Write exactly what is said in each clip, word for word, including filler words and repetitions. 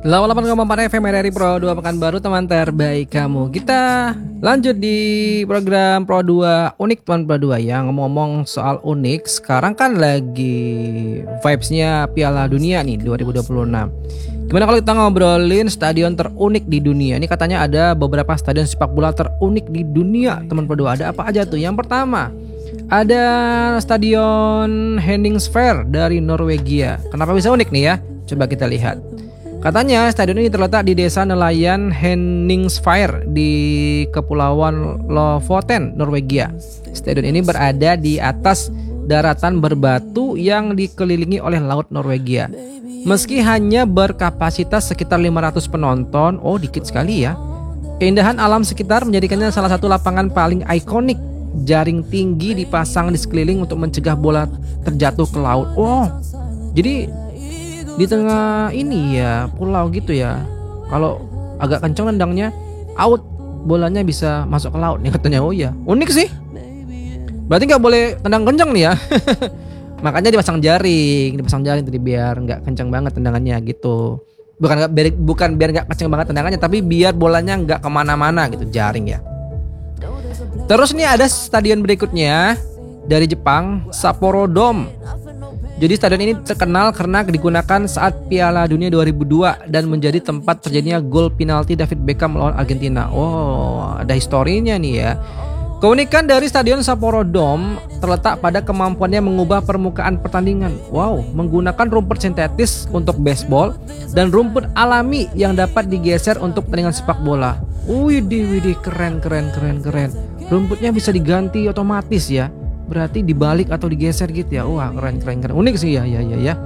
delapan puluh delapan koma empat F M R R I Pro dua Pekanbaru, teman terbaik kamu. Kita lanjut di program Pro dua Unik, teman Pro dua. Yang ngomong soal unik, sekarang kan lagi vibes-nya Piala Dunia nih dua ribu dua puluh enam. Gimana kalau kita ngobrolin stadion terunik di dunia? Ini katanya ada beberapa stadion sepak bola terunik di dunia, teman Pro dua. Ada apa aja tuh? Yang pertama, ada Stadion Henningsvær dari Norwegia. Kenapa bisa unik nih ya? Coba kita lihat. Katanya stadion ini terletak di desa nelayan Henningsvær di Kepulauan Lofoten, Norwegia. Stadion ini berada di atas daratan berbatu yang dikelilingi oleh laut Norwegia. Meski hanya berkapasitas sekitar lima ratus penonton, oh dikit sekali ya. Keindahan alam sekitar menjadikannya salah satu lapangan paling ikonik. Jaring tinggi dipasang di sekeliling untuk mencegah bola terjatuh ke laut. Oh, jadi di tengah ini ya pulau gitu ya. Kalau agak kencang nendangnya, out, bolanya bisa masuk ke laut nih katanya. Oh ya, unik sih. Berarti nggak boleh tendang kencang nih ya. Makanya dipasang jaring, dipasang jaring tadi biar nggak kencang banget tendangannya gitu. Bukan biar, bukan biar nggak kencang banget tendangannya, tapi biar bolanya nggak kemana-mana gitu, jaring ya. Terus nih ada stadion berikutnya dari Jepang, Sapporo Dome. Jadi stadion ini terkenal karena digunakan saat Piala Dunia dua ribu dua dan menjadi tempat terjadinya gol penalti David Beckham melawan Argentina. Oh, ada historinya nih ya. Keunikan dari Stadion Sapporo Dome terletak pada kemampuannya mengubah permukaan pertandingan. Wow, menggunakan rumput sintetis untuk baseball dan rumput alami yang dapat digeser untuk pertandingan sepak bola. Widih, widih, keren, keren, keren, keren. Rumputnya bisa diganti otomatis ya. Berarti dibalik atau digeser gitu ya. Wah, keren, keren, keren. Unik sih ya, ya, ya, ya.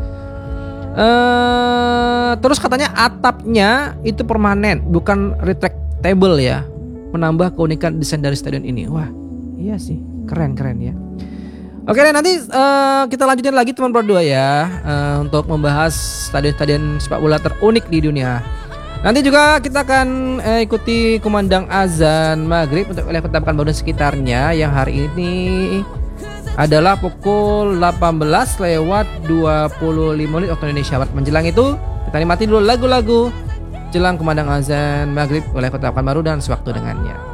Uh, terus katanya atapnya itu permanen, bukan retractable ya. Menambah keunikan desain dari stadion ini. Wah, iya sih, keren-keren ya. Oke deh, nanti uh, kita lanjutin lagi teman Pro dua ya, uh, untuk membahas stadion-stadion sepak bola terunik di dunia. Nanti juga kita akan uh, ikuti kumandang azan maghrib untuk wilayah Kota Pekanbaru dan sekitarnya, yang hari ini adalah pukul delapan belas lewat dua puluh lima menit waktu Indonesia Barat. Menjelang itu kita nikmati dulu lagu-lagu jelang kumandang azan maghrib oleh Kota Pekanbaru dan sewaktu dengannya.